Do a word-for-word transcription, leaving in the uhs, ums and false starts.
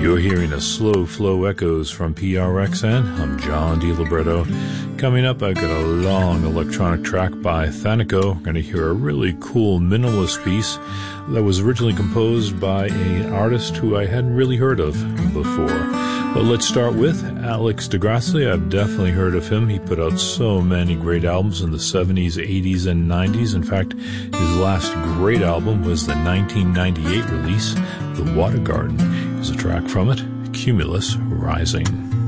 You're hearing a slow flow echoes from P R X N. I'm John DiLibretto. Coming up, I've got a long electronic track by Thanico. We're going to hear a really cool minimalist piece that was originally composed by an artist who I hadn't really heard of before. But let's start with Alex DeGrassi. I've definitely heard of him. He put out so many great albums in the seventies, eighties, and nineties. In fact, his last great album was the nineteen ninety-eight release, The Water Garden. Here's a track from it, Cumulus Rising.